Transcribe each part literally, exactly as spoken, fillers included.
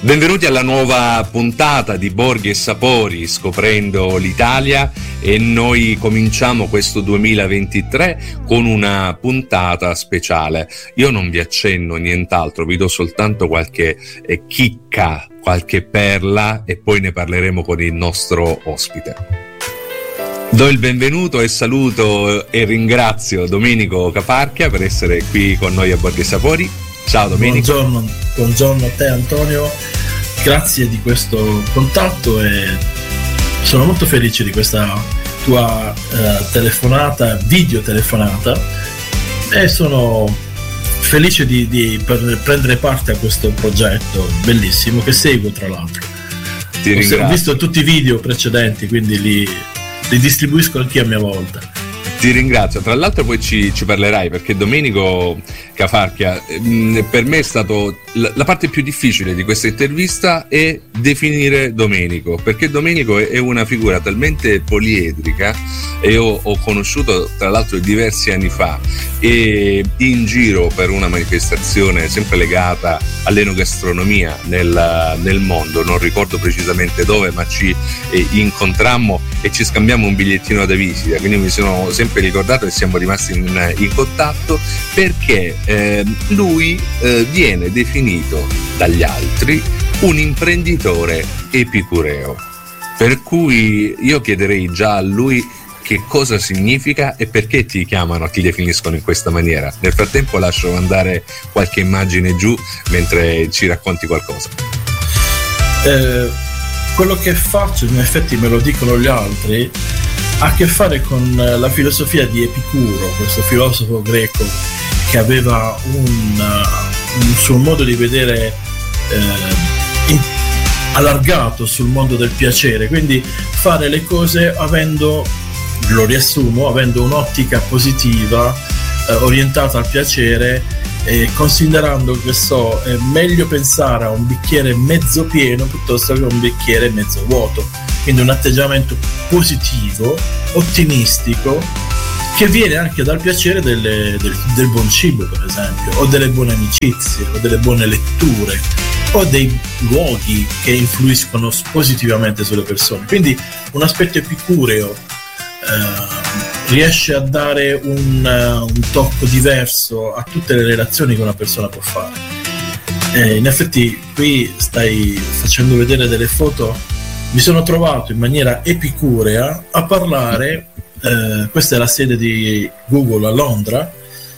Benvenuti alla nuova puntata di Borghi e Sapori, scoprendo l'Italia, e noi cominciamo questo duemilaventitré con una puntata speciale. Io non vi accenno nient'altro, vi do soltanto qualche eh, chicca, qualche perla e poi ne parleremo con il nostro ospite. Do il benvenuto e saluto e ringrazio Domenico Cafarchia per essere qui con noi a Borghi e Sapori. Ciao Domenico. Buongiorno, buongiorno a te Antonio, grazie di questo contatto e sono molto felice di questa tua eh, telefonata, video telefonata, e sono felice di, di per prendere parte a questo progetto bellissimo che seguo, tra l'altro. Ti ringrazio. Ho visto tutti i video precedenti, quindi li, li distribuisco anche a mia volta. Ti ringrazio, tra l'altro poi ci, ci parlerai, perché Domenico Cafarchia, mh, per me è stato la, la parte più difficile di questa intervista è definire Domenico, perché Domenico è, è una figura talmente poliedrica, e io ho conosciuto tra l'altro diversi anni fa e in giro per una manifestazione sempre legata all'enogastronomia nel, nel mondo, non ricordo precisamente dove, ma ci eh, incontrammo e ci scambiamo un bigliettino da visita, quindi mi sono sempre ricordato e siamo rimasti in, in contatto, perché eh, lui eh, viene definito dagli altri un imprenditore epicureo, per cui io chiederei già a lui che cosa significa e perché ti chiamano, ti definiscono in questa maniera. Nel frattempo lascio andare qualche immagine giù mentre ci racconti qualcosa. Eh, quello che faccio, in effetti me lo dicono gli altri, ha a che fare con la filosofia di Epicuro, questo filosofo greco che aveva un, un suo modo di vedere eh, in, allargato sul mondo del piacere, quindi fare le cose avendo, lo riassumo, avendo un'ottica positiva eh, orientata al piacere, e considerando che so è meglio pensare a un bicchiere mezzo pieno piuttosto che a un bicchiere mezzo vuoto, quindi un atteggiamento positivo, ottimistico, che viene anche dal piacere delle, del, del buon cibo, per esempio, o delle buone amicizie, o delle buone letture, o dei luoghi che influiscono positivamente sulle persone. Quindi un aspetto epicureo eh, riesce a dare un, uh, un tocco diverso a tutte le relazioni che una persona può fare. E in effetti qui stai facendo vedere delle foto. Mi sono trovato in maniera epicurea a parlare, eh, questa è la sede di Google a Londra,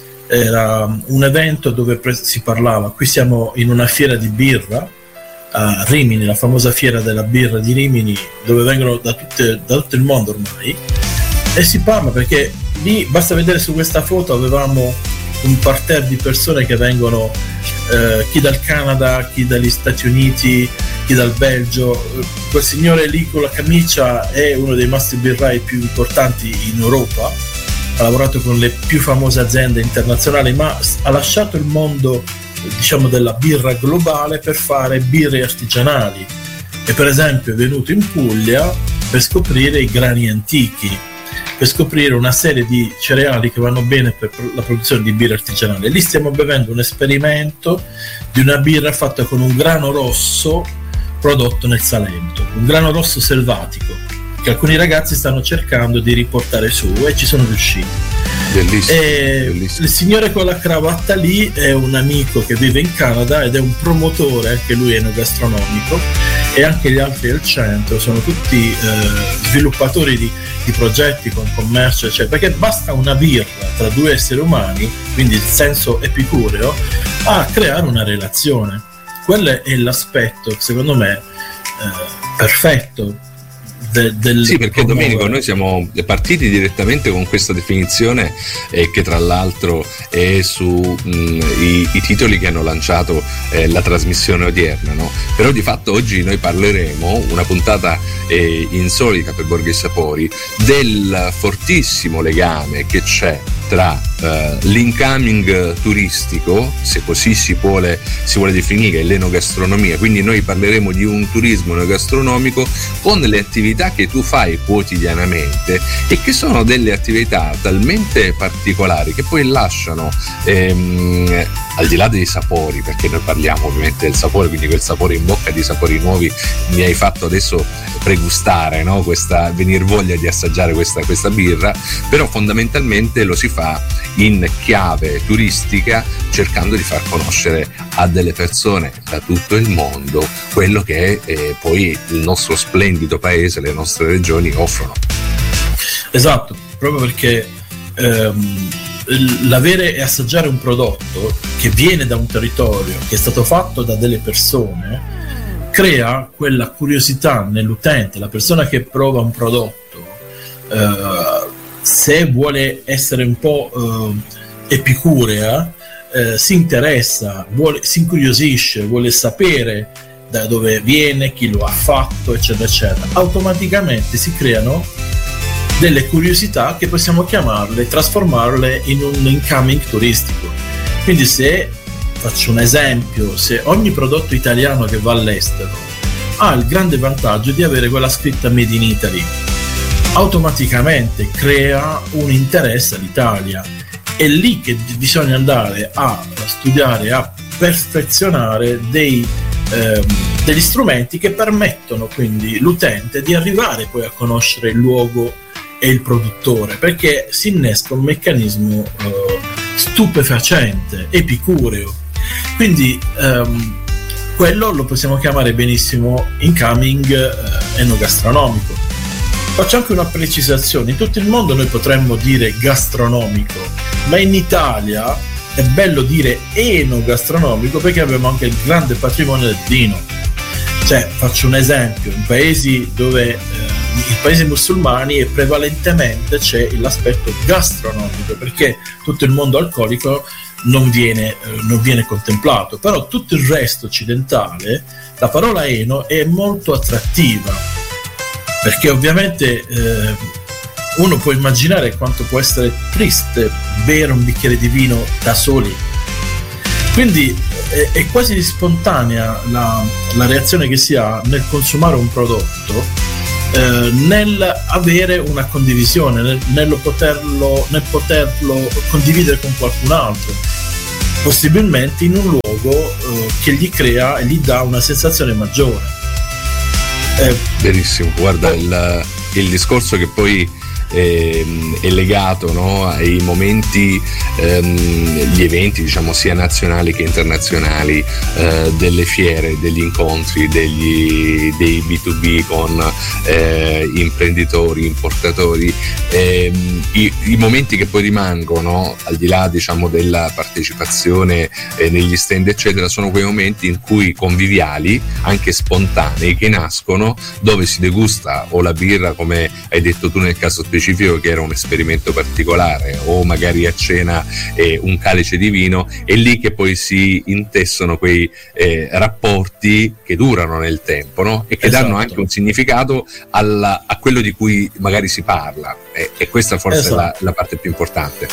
era un evento dove pre- si parlava, qui siamo in una fiera di birra a Rimini, la famosa fiera della birra di Rimini, dove vengono da, tutte, da tutto il mondo ormai, e si parla, perché lì basta vedere su questa foto avevamo un parterre di persone che vengono eh, chi dal Canada, chi dagli Stati Uniti, chi dal Belgio. Quel signore lì con la camicia è uno dei mastri birrai più importanti in Europa, ha lavorato con le più famose aziende internazionali, ma ha lasciato il mondo, diciamo, della birra globale per fare birre artigianali, e per esempio è venuto in Puglia per scoprire i grani antichi, per scoprire una serie di cereali che vanno bene per la produzione di birra artigianale. Lì stiamo bevendo un esperimento di una birra fatta con un grano rosso prodotto nel Salento, un grano rosso selvatico che alcuni ragazzi stanno cercando di riportare su, e ci sono riusciti. Bellissimo, e bellissimo. Il signore con la cravatta lì è un amico che vive in Canada ed è un promotore, anche lui enogastronomico, e anche gli altri del centro sono tutti eh, sviluppatori di, di progetti con commercio, eccetera, perché basta una birra tra due esseri umani, quindi il senso epicureo, a creare una relazione. Quello è l'aspetto, secondo me, eh, perfetto de, del sì, perché promuovere. Domenico, noi siamo partiti direttamente con questa definizione eh, che tra l'altro è su mh, i, i titoli che hanno lanciato eh, la trasmissione odierna, no? Però di fatto oggi noi parleremo, una puntata eh, insolita per Borghi e Sapori, del fortissimo legame che c'è tra uh, l'incoming turistico, se così si vuole, si vuole definire, l'enogastronomia. Quindi noi parleremo di un turismo enogastronomico con le attività che tu fai quotidianamente e che sono delle attività talmente particolari che poi lasciano ehm, al di là dei sapori, perché noi parliamo ovviamente del sapore, quindi quel sapore in bocca di sapori nuovi mi hai fatto adesso pregustare, no? Questa venir voglia di assaggiare questa, questa birra, però fondamentalmente lo si fa in chiave turistica, cercando di far conoscere a delle persone da tutto il mondo quello che eh, poi il nostro splendido paese, le nostre regioni offrono. Esatto, proprio perché ehm, l'avere e assaggiare un prodotto che viene da un territorio, che è stato fatto da delle persone, crea quella curiosità nell'utente, la persona che prova un prodotto, eh, se vuole essere un po' eh, epicurea, eh, si interessa, vuole, si incuriosisce, vuole sapere da dove viene, chi lo ha fatto, eccetera, eccetera. Automaticamente si creano delle curiosità che possiamo chiamarle, trasformarle in un incoming turistico. Quindi se faccio un esempio, se ogni prodotto italiano che va all'estero ha il grande vantaggio di avere quella scritta Made in Italy, automaticamente crea un interesse all'Italia. È lì che bisogna andare a studiare, a perfezionare dei, ehm, degli strumenti che permettono quindi l'utente di arrivare poi a conoscere il luogo e il produttore, perché si innesca un meccanismo eh, stupefacente, epicureo. Quindi ehm, quello lo possiamo chiamare benissimo incoming eh, enogastronomico. Faccio anche una precisazione: in tutto il mondo noi potremmo dire gastronomico, ma in Italia è bello dire enogastronomico perché abbiamo anche il grande patrimonio del vino. Cioè, faccio un esempio: in paesi dove eh, in paesi musulmani e prevalentemente c'è l'aspetto gastronomico, perché tutto il mondo alcolico non viene, eh, non viene contemplato, però tutto il resto occidentale, la parola eno è molto attrattiva, perché ovviamente eh, uno può immaginare quanto può essere triste bere un bicchiere di vino da soli, quindi è, è quasi spontanea la, la reazione che si ha nel consumare un prodotto, Eh, nel avere una condivisione, nel, nello poterlo, nel poterlo condividere con qualcun altro, possibilmente in un luogo eh, che gli crea e gli dà una sensazione maggiore. Eh, Benissimo, guarda, il, il discorso che poi è, è legato, no, ai momenti, ehm, gli eventi, diciamo, sia nazionali che internazionali, eh, delle fiere, degli incontri, degli, dei B due B con eh, imprenditori, importatori, ehm, i, i momenti che poi rimangono, al di là, diciamo, della partecipazione eh, negli stand eccetera, sono quei momenti in cui conviviali, anche spontanei, che nascono, dove si degusta o la birra, come hai detto tu nel caso specifico, che era un esperimento particolare, o magari a cena eh, un calice di vino, è lì che poi si intessono quei eh, rapporti che durano nel tempo, no? E che esatto. danno anche un significato alla, a quello di cui magari si parla, e, e questa forse esatto. è la, la parte più importante.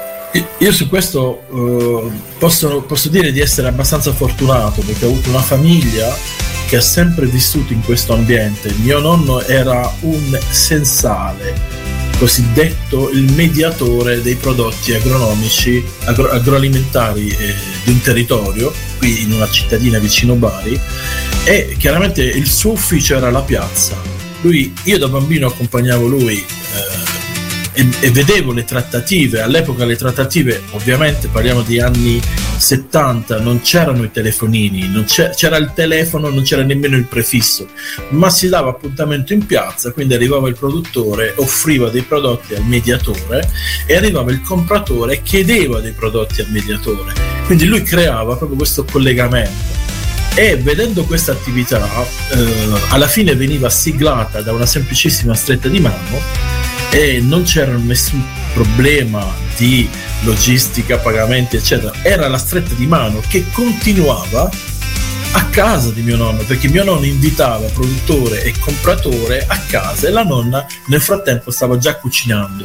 Io su questo uh, posso, posso dire di essere abbastanza fortunato, perché ho avuto una famiglia che ha sempre vissuto in questo ambiente. Mio nonno era un sensale, cosiddetto il mediatore dei prodotti agronomici, agro- agroalimentari eh, di un territorio, qui in una cittadina vicino Bari, e chiaramente il suo ufficio era la piazza. Lui, io da bambino accompagnavo lui eh, e, e vedevo le trattative. All'epoca le trattative, ovviamente parliamo di anni settanta, non c'erano i telefonini, non c'era, c'era il telefono, non c'era nemmeno il prefisso, ma si dava appuntamento in piazza, quindi arrivava il produttore, offriva dei prodotti al mediatore e arrivava il compratore e chiedeva dei prodotti al mediatore, quindi lui creava proprio questo collegamento. E vedendo questa attività eh, alla fine veniva siglata da una semplicissima stretta di mano, e non c'era nessun problema di logistica, pagamenti eccetera, era la stretta di mano che continuava a casa di mio nonno, perché mio nonno invitava produttore e compratore a casa e la nonna nel frattempo stava già cucinando.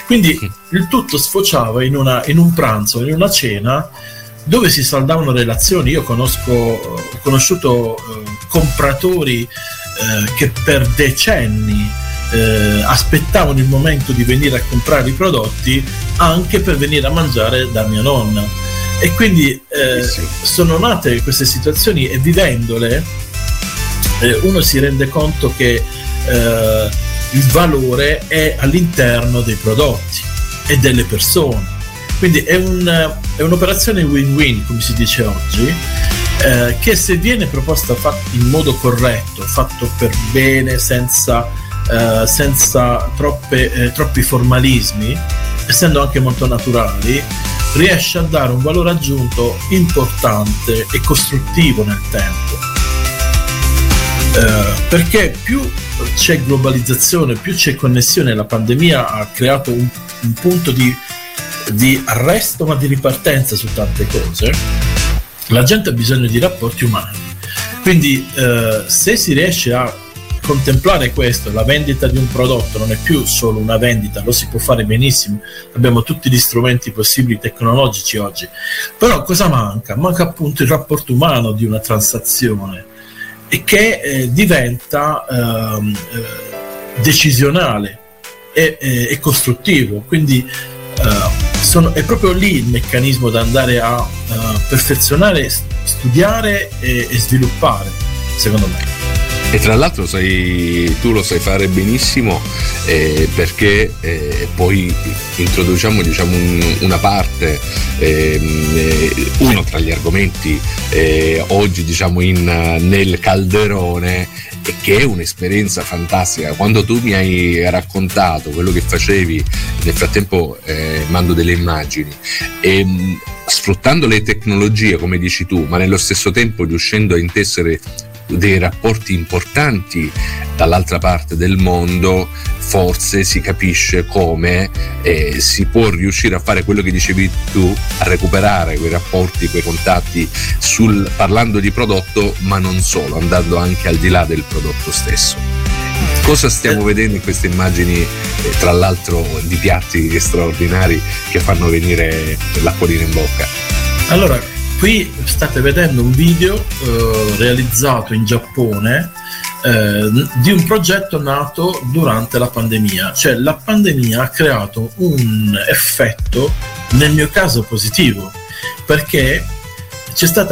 Quindi il tutto sfociava in, una, in un pranzo, in una cena dove si saldavano relazioni. Io conosco, ho conosciuto eh, compratori eh, che per decenni eh, aspettavano il momento di venire a comprare i prodotti anche per venire a mangiare da mia nonna, e quindi eh, sì, sì. sono nate queste situazioni, e vivendole eh, uno si rende conto che eh, il valore è all'interno dei prodotti e delle persone. Quindi è, un, è un'operazione win-win, come si dice oggi, eh, che se viene proposta in modo corretto, fatto per bene, senza, eh, senza troppe, eh, troppi formalismi, essendo anche molto naturali, riesce a dare un valore aggiunto importante e costruttivo nel tempo. Eh, perché più c'è globalizzazione, più c'è connessione, la pandemia ha creato un, un punto di di arresto ma di ripartenza su tante cose. La gente ha bisogno di rapporti umani, quindi eh, se si riesce a contemplare questo, la vendita di un prodotto non è più solo una vendita, lo si può fare benissimo, abbiamo tutti gli strumenti possibili tecnologici oggi, però cosa manca? Manca appunto il rapporto umano di una transazione, e che eh, diventa eh, eh, decisionale e, e, e costruttivo. Quindi uh, sono, è proprio lì il meccanismo da andare a uh, perfezionare, studiare e, e sviluppare, secondo me. E tra l'altro sai, tu lo sai fare benissimo, eh, perché eh, poi introduciamo diciamo un, una parte, eh, uno tra gli argomenti eh, oggi diciamo in, nel calderone, e che è un'esperienza fantastica. Quando tu mi hai raccontato quello che facevi, nel frattempo eh, mando delle immagini, e mh, sfruttando le tecnologie come dici tu, ma nello stesso tempo riuscendo a intessere dei rapporti importanti dall'altra parte del mondo, forse si capisce come eh, si può riuscire a fare quello che dicevi tu, a recuperare quei rapporti, quei contatti sul, parlando di prodotto, ma non solo, andando anche al di là del prodotto stesso. Cosa stiamo eh. vedendo in queste immagini, eh, tra l'altro di piatti straordinari che fanno venire l'acquolina in bocca? Allora, qui state vedendo un video eh, realizzato in Giappone eh, di un progetto nato durante la pandemia. Cioè la pandemia ha creato un effetto, nel mio caso positivo, perché c'è stata